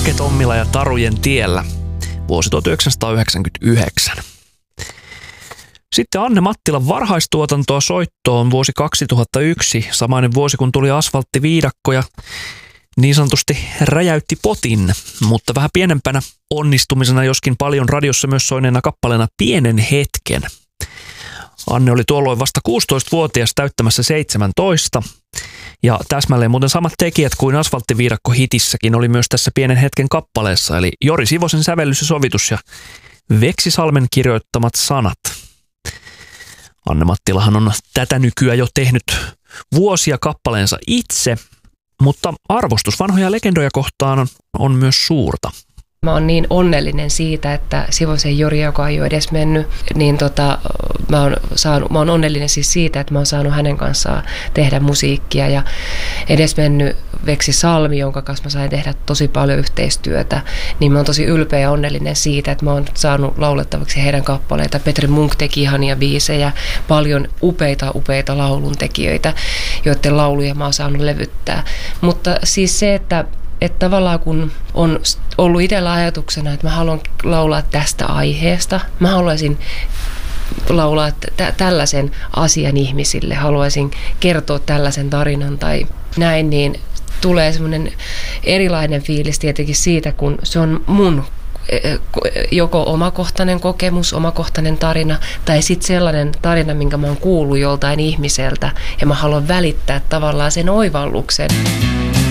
Ake Tommila ja Tarujen tiellä, vuosi 1999. Sitten Anne Mattilan varhaistuotantoa soittoon vuosi 2001, samainen vuosi kun tuli Asfalttiviidakko ja niin sanotusti räjäytti potin, mutta vähän pienempänä onnistumisena, joskin paljon radiossa myös soineena kappaleena Pienen hetken. Anne oli tuolloin vasta 16-vuotias täyttämässä 17 ja täsmälleen muuten samat tekijät kuin Asfalttiviidakko-hitissäkin oli myös tässä Pienen hetken kappaleessa, eli Jori Sivosen sävellys ja sovitus ja Veksi Salmen kirjoittamat sanat. Anne Mattilahan on tätä nykyä jo tehnyt vuosia kappaleensa itse, mutta arvostus vanhoja legendoja kohtaan on myös suurta. Mä oon niin onnellinen siitä, että Sivosen Jori, joka ei ole edes mennyt, niin mä oon onnellinen siis siitä, että mä oon saanut hänen kanssaan tehdä musiikkia ja edes mennyt Veksi Salmi, jonka kanssa mä sain tehdä tosi paljon yhteistyötä, niin mä oon tosi ylpeä ja onnellinen siitä, että mä oon saanut laulettavaksi heidän kappaleita. Petri Munk teki ihania biisejä, paljon upeita lauluntekijöitä, joiden lauluja mä oon saanut levyttää. Mutta siis se, että tavallaan kun on ollut itsellä ajatuksena, että mä haluan laulaa tästä aiheesta, mä haluaisin laulaa tällaisen asian ihmisille, haluaisin kertoa tällaisen tarinan tai näin, niin tulee semmoinen erilainen fiilis tietenkin siitä, kun se on mun joko omakohtainen kokemus, omakohtainen tarina tai sitten sellainen tarina, minkä mä oon kuullut joltain ihmiseltä ja mä haluan välittää tavallaan sen oivalluksen.